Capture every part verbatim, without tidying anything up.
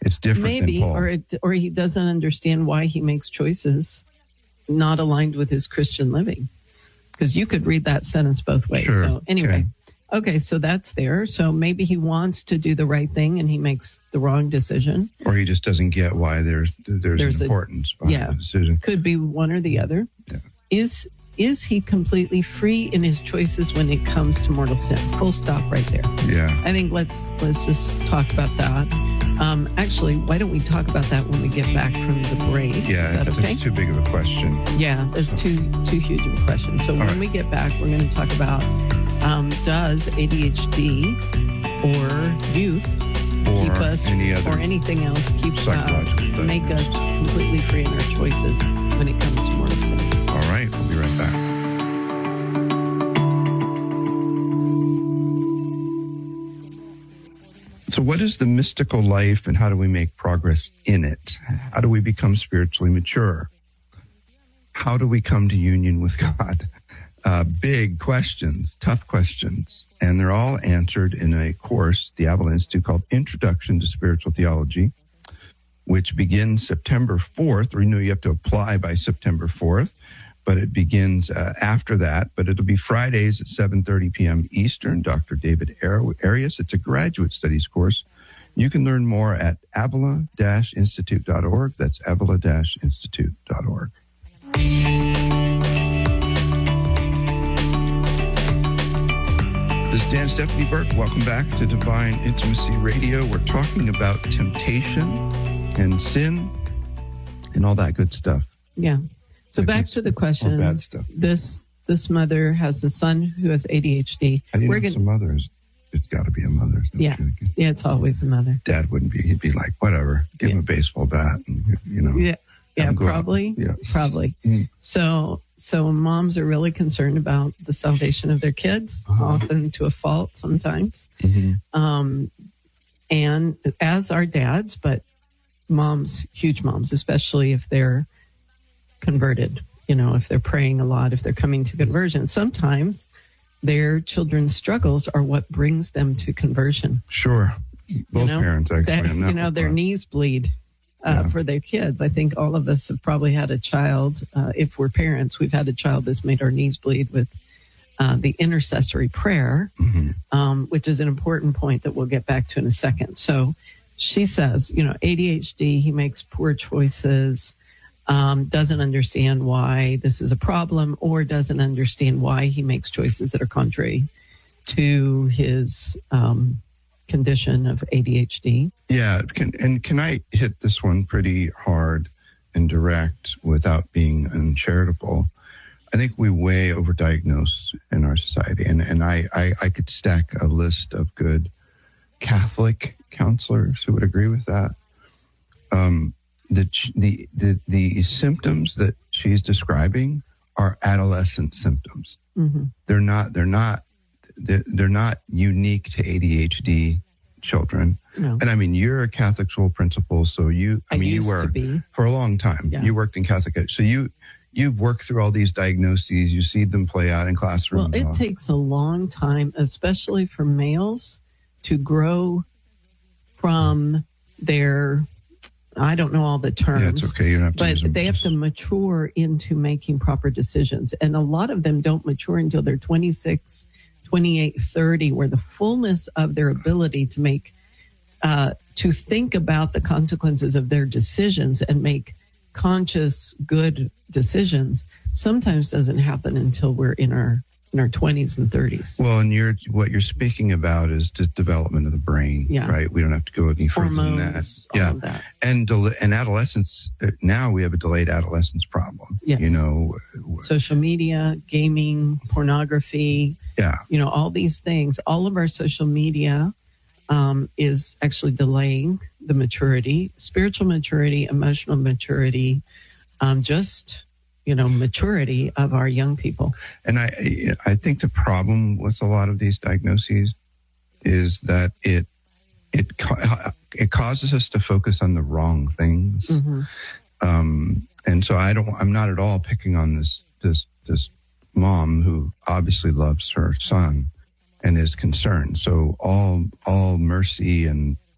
It's different Maybe, than Paul. or it, or he doesn't understand why he makes choices not aligned with his Christian living. Because you could read that sentence both ways. Sure. So anyway, Okay. okay, so that's there. So maybe he wants to do the right thing and he makes the wrong decision. Or he just doesn't get why there's there's, There's an a- importance behind yeah. the decision. Could be one or the other. Yeah. Is is he completely free in his choices when it comes to mortal sin? Full stop right there. Yeah. I think let's let's just talk about that. Um, actually, why don't we talk about that when we get back from the break? Yeah. Is that it's, okay? it's too big of a question. Yeah, that's too too huge of a question. So when right. we get back, we're going to talk about um, does A D H D or youth Or keep us any other or anything else keep uh, psychological make us completely free in our choices when it comes to mortal sin. All right. We'll be right back. So what is the mystical life and how do we make progress in it? How do we become spiritually mature? How do we come to union with God? Uh, big questions, tough questions. And they're all answered in a course, the Avila Institute, called Introduction to Spiritual Theology, which begins September fourth. We know you have to apply by September fourth, but it begins uh, after that. But it'll be Fridays at seven thirty p.m. Eastern. Doctor David Arias. It's a graduate studies course. You can learn more at avila dash institute dot org. That's avila dash institute dot org. This is Dan Stephanie Burke. Welcome back to Divine Intimacy Radio. We're talking about temptation and sin and all that good stuff. Yeah. So Like back it's to the all question. bad stuff. This this mother has a son who has A D H D. How do you We're know gonna- some mothers? It's got to be a mother. It's not Yeah. joking. Yeah, it's always a mother. Dad wouldn't be. He'd be like, whatever. Give him a baseball bat. And, you know. Yeah. Yeah, Have 'em go out. probably. Yeah. Probably. Mm. So so moms are really concerned about the salvation of their kids, Uh-huh. often to a fault sometimes. Mm-hmm. Um, and as are dads, but moms, huge moms, especially if they're converted, you know, if they're praying a lot, if they're coming to conversion, sometimes their children's struggles are what brings them to conversion. Sure. Both know, parents, actually. That, I'm not you know, their surprised. knees bleed uh, Yeah. for their kids. I think all of us have probably had a child. Uh, if we're parents, we've had a child that's made our knees bleed with uh, the intercessory prayer, Mhm. um, which is an important point that we'll get back to in a second. So she says, you know, A D H D, he makes poor choices, um, doesn't understand why this is a problem, or doesn't understand why he makes choices that are contrary to his um, condition of A D H D. Yeah. Can, and can I hit this one pretty hard and direct without being uncharitable? I think we way overdiagnose in our society. And, and I, I, I could stack a list of good Catholic counselors who would agree with that. Um, the, the, the, the symptoms that she's describing are adolescent symptoms. Mm-hmm. They're not, they're not, they're, they're not unique to A D H D children. No. And I mean, you're a Catholic school principal, so you, I, I mean, you used were to be. for a long time. Yeah. You worked in Catholic, ed- so you, you've worked through all these diagnoses. You see them play out in classrooms. Well, it takes a long time, especially for males, to grow from their, I don't know all the terms. Yeah, it's okay. You don't have to use But them. they have Just- to mature into making proper decisions. And a lot of them don't mature until they're twenty-six, twenty-eight, thirty, where the fullness of their ability to make, uh, to think about the consequences of their decisions and make conscious, good decisions sometimes doesn't happen until we're in our in our twenties and thirties. Well, and you're what you're speaking about is just development of the brain, Yeah. right? We don't have to go any further than that. Hormones, all Yeah, of that. and del- and adolescence. uh, Now we have a delayed adolescence problem. Yes. You know, Social media, gaming, pornography, yeah, you know, all these things, all of our social media um, is actually delaying the maturity, spiritual maturity, emotional maturity, um, just, you know, maturity of our young people. and I I think the problem with a lot of these diagnoses is that it it ca- it causes us to focus on the wrong things. Mm-hmm. Um, and so I don't, I'm not at all picking on this, this, this mom who obviously loves her son and is concerned. So all, all mercy and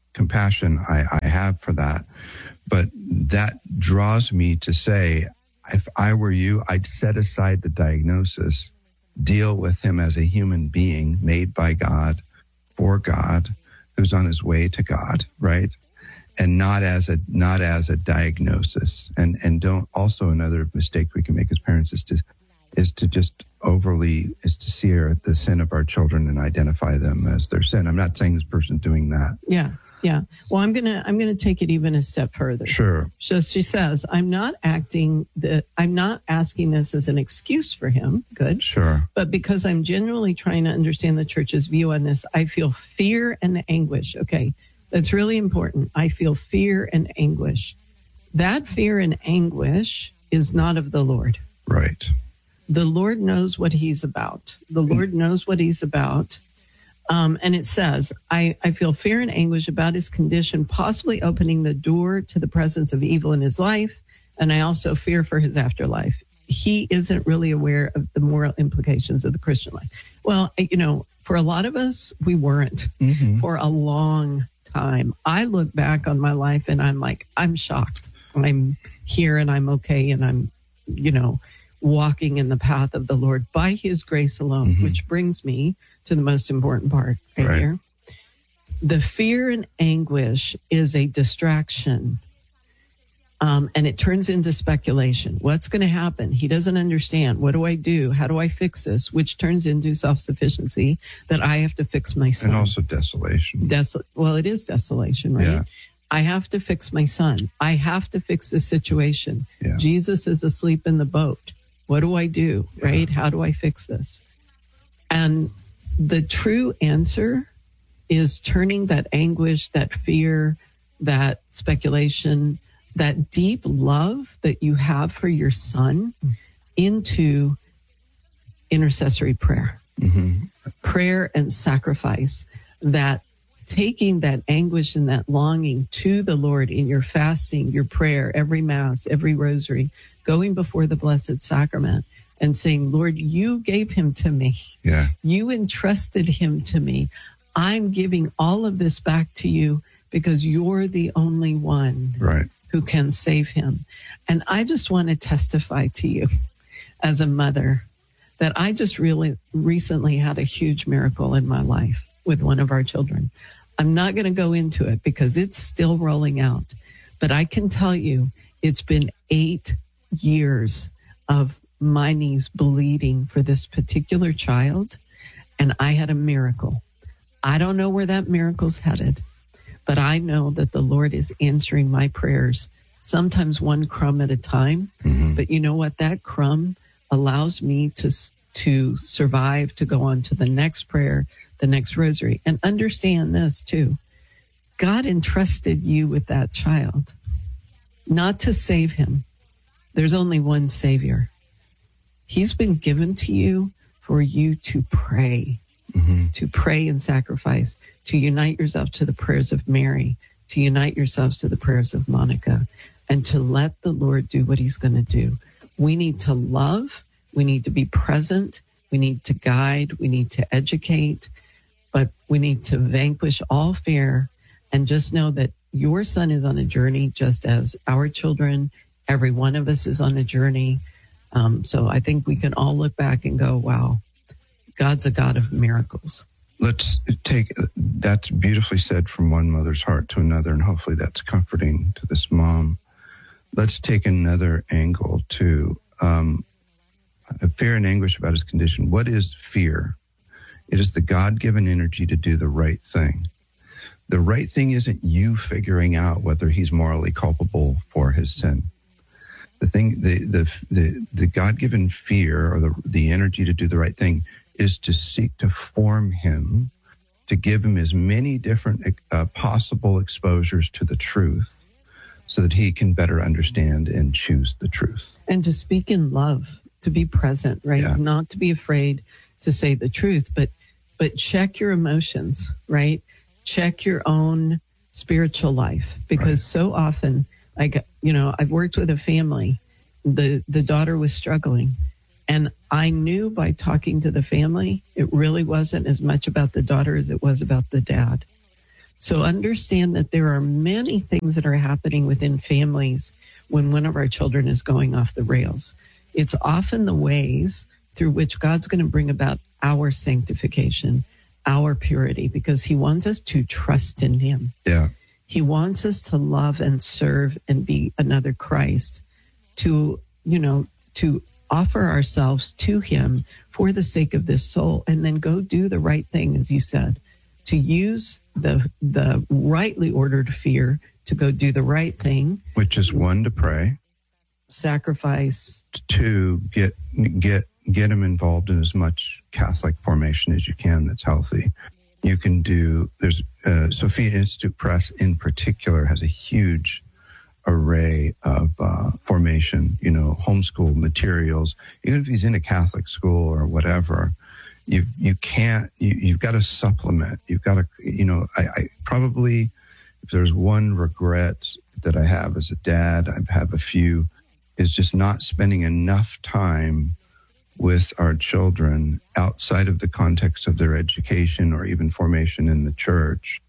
compassion I, I have for that. But that draws me to say, if I were you, I'd set aside the diagnosis, deal with him as a human being made by God, for God, who's on his way to God, right? And not as a not as a diagnosis. And and don't also another mistake we can make as parents is to is to just overly is to see the sin of our children and identify them as their sin. I'm not saying this person's doing that. Yeah. Yeah. Well, I'm gonna I'm gonna take it even a step further. Sure. So she says, I'm not acting the I'm not asking this as an excuse for him. Good. Sure. But because I'm genuinely trying to understand the church's view on this, I feel fear and anguish. Okay. That's really important. I feel fear and anguish. That fear and anguish is not of the Lord. Right. The Lord knows what he's about. The Lord knows what he's about. Um, and it says, I, I feel fear and anguish about his condition, possibly opening the door to the presence of evil in his life. And I also fear for his afterlife. He isn't really aware of the moral implications of the Christian life. Well, you know, for a lot of us, we weren't mm-hmm. for a long time. I look back on my life and I'm like, I'm shocked. I'm here and I'm okay. And I'm, you know, walking in the path of the Lord by his grace alone, mm-hmm. which brings me to the most important part right, right here. The fear and anguish is a distraction. Um, and it turns into speculation. What's going to happen? He doesn't understand. What do I do? How do I fix this? Which turns into self-sufficiency that I have to fix my son. And also desolation. Des- well, it is desolation, right? Yeah. I have to fix my son. I have to fix this situation. Yeah. Jesus is asleep in the boat. What do I do, yeah. right? How do I fix this? And the true answer is turning that anguish, that fear, that speculation, that deep love that you have for your son into intercessory prayer, mm-hmm. prayer and sacrifice, that taking that anguish and that longing to the Lord in your fasting, your prayer, every mass, every rosary, going before the Blessed Sacrament and saying, Lord, you gave him to me. Yeah. You entrusted him to me. I'm giving all of this back to you because you're the only one. Right. Who can save him. And I just want to testify to you as a mother that I just really recently had a huge miracle in my life with one of our children. I'm not going to go into it because it's still rolling out, but I can tell you it's been eight years of my knees bleeding for this particular child, and I had a miracle. I don't know where that miracle's headed. But I know that the Lord is answering my prayers, sometimes one crumb at a time. Mm-hmm. But you know what? That crumb allows me to, to survive, to go on to the next prayer, the next rosary. And understand this too. God entrusted you with that child, not to save him. There's only one Savior. He's been given to you for you to pray. Mm-hmm. To pray and sacrifice, to unite yourself to the prayers of Mary, to unite yourselves to the prayers of Monica, and to let the Lord do what he's going to do. We need to love. We need to be present. We need to guide. We need to educate. But we need to vanquish all fear and just know that your son is on a journey just as our children, every one of us is on a journey. Um, so I think we can all look back and go, wow, God's a God of miracles. Let's take, that's beautifully said from one mother's heart to another, and hopefully that's comforting to this mom. Let's take another angle to um, fear and anguish about his condition. What is fear? It is the God-given energy to do the right thing. The right thing isn't you figuring out whether he's morally culpable for his sin. The thing, the the the, the God-given fear, or the the energy to do the right thing, is to seek to form him, to give him as many different uh, possible exposures to the truth so that he can better understand and choose the truth. And to speak in love, to be present, right? Yeah. Not to be afraid to say the truth, but but check your emotions, right? Check your own spiritual life, because right. so often, like, you know, I've worked with a family, the, the daughter was struggling. And I knew by talking to the family, it really wasn't as much about the daughter as it was about the dad. So understand that there are many things that are happening within families when one of our children is going off the rails. It's often the ways through which God's going to bring about our sanctification, our purity, because he wants us to trust in him. Yeah. He wants us to love and serve and be another Christ, to, you know, to offer ourselves to him for the sake of this soul, and then go do the right thing, as you said, to use the the rightly ordered fear to go do the right thing. Which is one, to pray. Sacrifice. Two, get get get him involved in as much Catholic formation as you can that's healthy. You can do, there's, uh, Sophia Institute Press in particular has a huge array of uh, formation, you know, homeschool materials. Even if he's in a Catholic school or whatever, you you can't, you, you've got to supplement. You've got to, you know, I, I probably, if there's one regret that I have as a dad, I have a few, is just not spending enough time with our children outside of the context of their education or even formation in the church,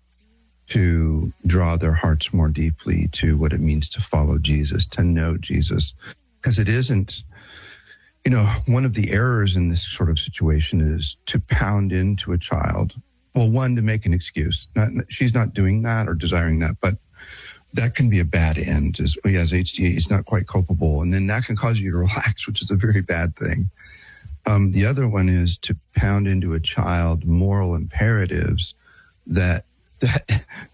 to draw their hearts more deeply to what it means to follow Jesus, to know Jesus. Because it isn't, you know, one of the errors in this sort of situation is to pound into a child. Well, one, to make an excuse. Not, she's not doing that or desiring that, but that can be a bad end. As, oh, he has H D A, he's not quite culpable. And then that can cause you to relax, which is a very bad thing. Um, the other one is to pound into a child moral imperatives that that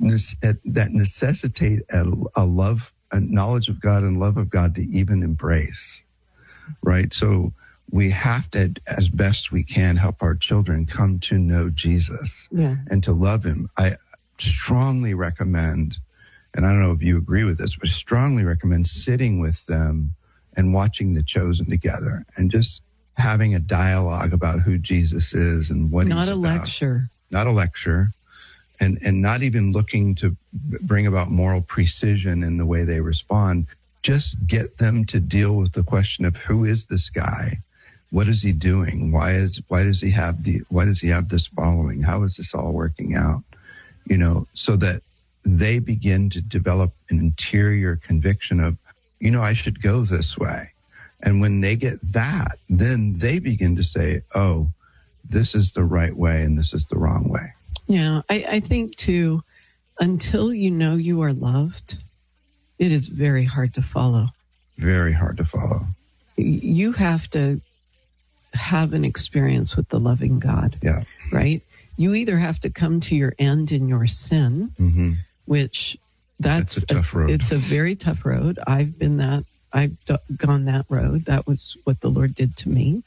that necessitate a, a love, a knowledge of God and love of God to even embrace, right? So we have to, as best we can, help our children come to know Jesus, yeah, and to love him. I strongly recommend, and I don't know if you agree with this, but I strongly recommend sitting with them and watching The Chosen together and just having a dialogue about who Jesus is and what not he's about. Not a lecture. Not a lecture. And and not even looking to bring about moral precision in the way they respond. Just get them to deal with the question of, who is this guy? What is he doing? Why is why does he have the why does he have this following? How is this all working out? You know, so that they begin to develop an interior conviction of, you know, I should go this way. And when they get that, then they begin to say, oh, this is the right way and this is the wrong way. Yeah, I, I think, too, until you know you are loved, it is very hard to follow. Very hard to follow. You have to have an experience with the loving God, yeah, right? You either have to come to your end in your sin, mm-hmm. which that's, that's a tough road. A, it's a very tough road. I've been that. I've d- gone that road. That was what the Lord did to me,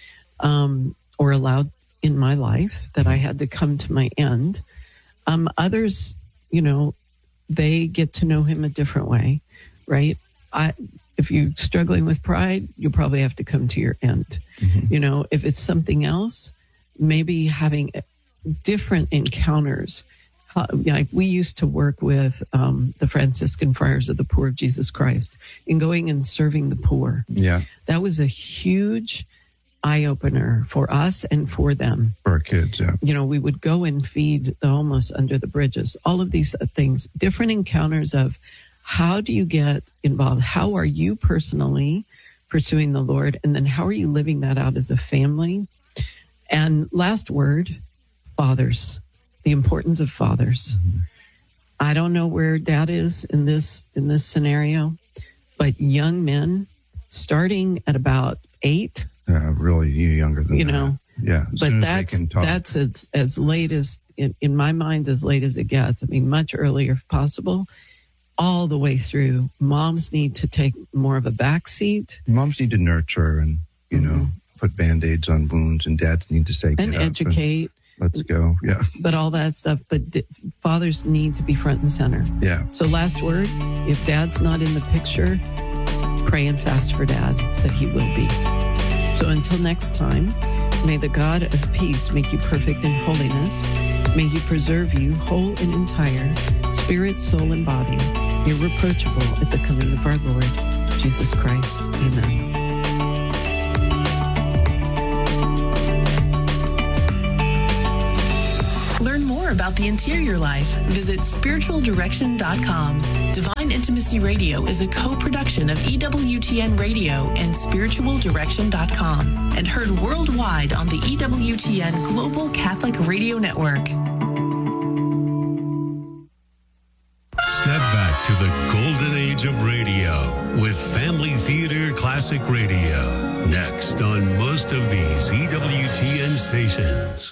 um, or allowed in my life, that I had to come to my end. Um, others, you know, they get to know him a different way, right? I, if you're struggling with pride, you probably have to come to your end. Mm-hmm. You know, if it's something else, maybe having different encounters. Uh, like we used to work with um, the Franciscan Friars of the Poor of Jesus Christ in going and serving the poor. Yeah. That was a huge eye-opener for us and for them. For our kids, yeah. You know, we would go and feed the homeless under the bridges. All of these things, different encounters of how do you get involved? How are you personally pursuing the Lord? And then how are you living that out as a family? And last word, fathers, the importance of fathers. Mm-hmm. I don't know where dad is in this in this scenario, but young men starting at about eight, yeah, really younger than you that. know, yeah. But that's that's as as late as in, in my mind as late as it gets. I mean, much earlier if possible, all the way through. Moms need to take more of a backseat. Moms need to nurture and you mm-hmm. know put Band-Aids on wounds, and dads need to say and educate. And let's go, yeah. But all that stuff. But d- fathers need to be front and center. Yeah. So last word: if dad's not in the picture, pray and fast for dad that he will be. So until next time, may the God of peace make you perfect in holiness. May he preserve you whole and entire, spirit, soul, and body, irreproachable at the coming of our Lord, Jesus Christ. Amen. Learn more about about the interior life, visit spiritual direction dot com. Divine Intimacy Radio is a co-production of E W T N Radio and spiritual direction dot com and heard worldwide on the E W T N Global Catholic Radio Network. Step back to the golden age of radio with Family Theater Classic Radio. Next on most of these E W T N stations.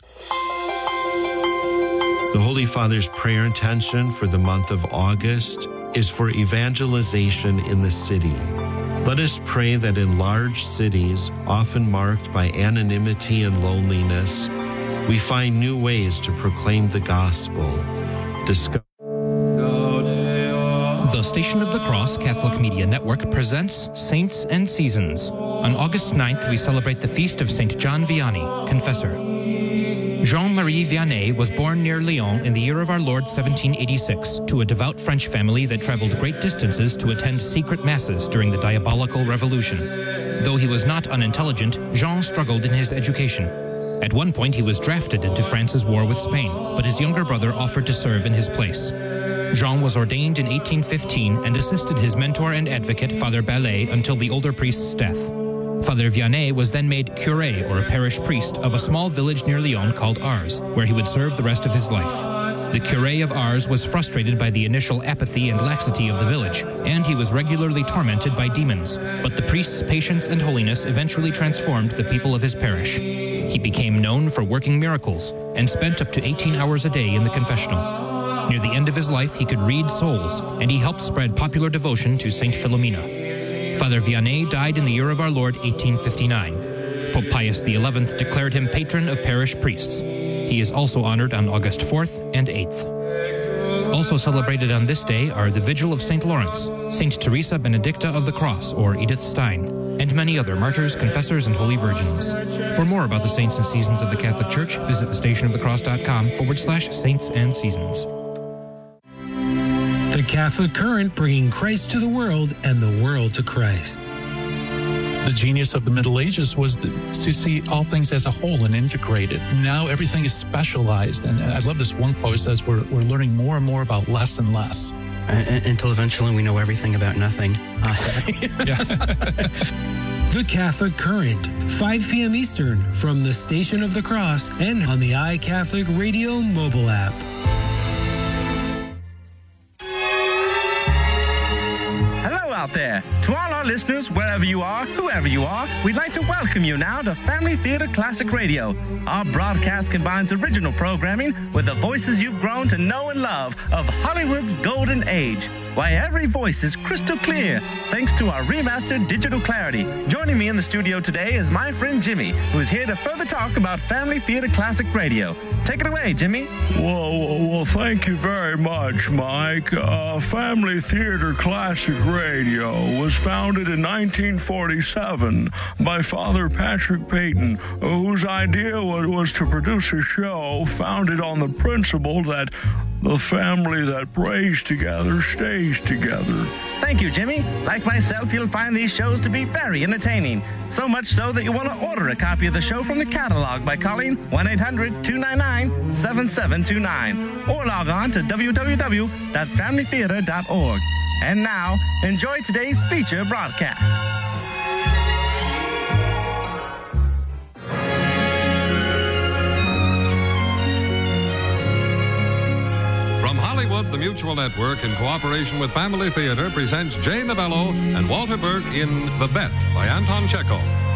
The Holy Father's prayer intention for the month of August is for evangelization in the city. Let us pray that in large cities, often marked by anonymity and loneliness, we find new ways to proclaim the gospel. Discover The Station of the Cross Catholic Media Network presents Saints and Seasons. On August ninth, we celebrate the feast of Saint John Vianney, Confessor. Jean-Marie Vianney was born near Lyon in the year of our Lord seventeen eighty-six to a devout French family that traveled great distances to attend secret masses during the diabolical revolution. Though he was not unintelligent, Jean struggled in his education. At one point, he was drafted into France's war with Spain, but his younger brother offered to serve in his place. Jean was ordained in eighteen fifteen and assisted his mentor and advocate, Father Ballet, until the older priest's death. Father Vianney was then made curé, or a parish priest, of a small village near Lyon called Ars, where he would serve the rest of his life. The curé of Ars was frustrated by the initial apathy and laxity of the village, and he was regularly tormented by demons, but the priest's patience and holiness eventually transformed the people of his parish. He became known for working miracles, and spent up to eighteen hours a day in the confessional. Near the end of his life, he could read souls, and he helped spread popular devotion to Saint Philomena. Father Vianney died in the year of our Lord eighteen fifty-nine. Pope Pius the eleventh declared him patron of parish priests. He is also honored on August fourth and eighth. Also celebrated on this day are the Vigil of Saint Lawrence, Saint Teresa Benedicta of the Cross, or Edith Stein, and many other martyrs, confessors, and holy virgins. For more about the saints and seasons of the Catholic Church, visit thestationofthecross.com forward slash saints and seasons. The Catholic Current, bringing Christ to the world and the world to Christ. The genius of the Middle Ages was the, to see all things as a whole and integrated. Now everything is specialized. And I love this one quote. It says we're, we're learning more and more about less and less. Uh, until eventually we know everything about nothing. Uh, The Catholic Current, five p.m. Eastern, from the Station of the Cross and on the iCatholic Radio mobile app. Out there. To all our listeners, wherever you are, whoever you are, we'd like to welcome you now to Family Theater Classic Radio. Our broadcast combines original programming with the voices you've grown to know and love of Hollywood's golden age. Why, every voice is crystal clear thanks to our remastered digital clarity. Joining me in the studio today is my friend Jimmy, who is here to further talk about Family Theater Classic Radio. Take it away, Jimmy. Well, well, thank you very much, Mike. Uh, Family Theater Classic Radio was founded in nineteen forty-seven by Father Patrick Peyton, whose idea was, was to produce a show founded on the principle that the family that prays together stays together. Thank you, Jimmy. Like myself, you'll find these shows to be very entertaining. So much so that you want to order a copy of the show from the catalog by calling one eight hundred two nine nine seven seven two nine or log on to w w w dot family theater dot org. And now, enjoy today's feature broadcast. The Mutual Network, in cooperation with Family Theater, presents Jay Novello and Walter Burke in The Bet by Anton Chekhov.